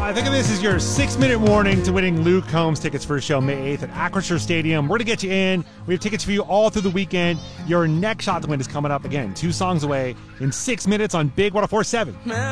I think of this as your 6-minute warning to winning Luke Combs tickets for his show May 8th at Acrisure Stadium. We're going to get you in. We have tickets for you all through the weekend. Your next shot to win is coming up again, 2 songs away in 6 minutes on Big 104.7.